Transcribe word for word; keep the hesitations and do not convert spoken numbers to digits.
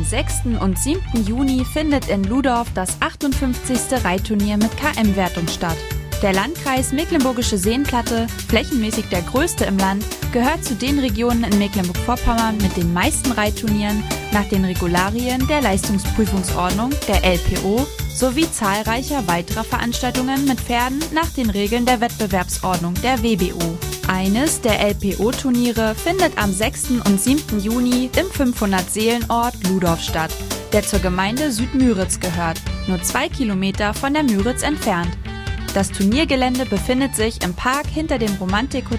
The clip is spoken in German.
sechsten und siebten Juni findet in Ludorf das achtundfünfzigste Reitturnier mit K M-Wertung statt. Der Landkreis Mecklenburgische Seenplatte, flächenmäßig der größte im Land, gehört zu den Regionen in Mecklenburg-Vorpommern mit den meisten Reitturnieren nach den Regularien der Leistungsprüfungsordnung, der L P O, sowie zahlreicher weiterer Veranstaltungen mit Pferden nach den Regeln der Wettbewerbsordnung, der W B O. Eines der L P O-Turniere findet am sechsten und siebten Juni im fünfhundert-Seelen-Ort Ludorf statt, der zur Gemeinde Südmüritz gehört, nur zwei Kilometer von der Müritz entfernt. Das Turniergelände befindet sich im Park hinter dem Romantik